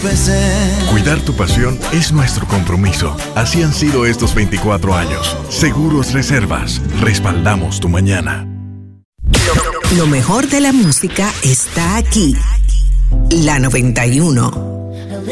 Cuidar tu pasión es nuestro compromiso. Así han sido estos 24 años. Seguros Reservas. Respaldamos tu mañana. Lo mejor de la música está aquí. La 91.